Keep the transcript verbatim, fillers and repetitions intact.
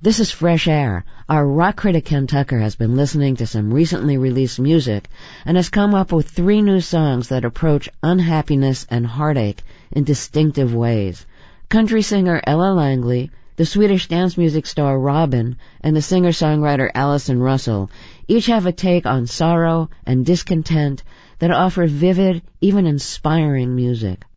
This is Fresh Air. Our rock critic Ken Tucker has been listening to some recently released music and has come up with three new songs that approach unhappiness and heartache in distinctive ways. Country singer Ella Langley, the Swedish dance music star Robin, and the singer-songwriter Allison Russell each have a take on sorrow and discontent that offer vivid, even inspiring music.